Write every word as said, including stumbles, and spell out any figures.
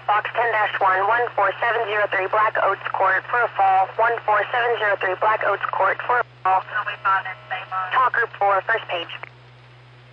Fox ten dash one, one four seven zero three Black Oats Court for a fall. one four seven zero three Black Oats Court for a fall. Talk group four, first page.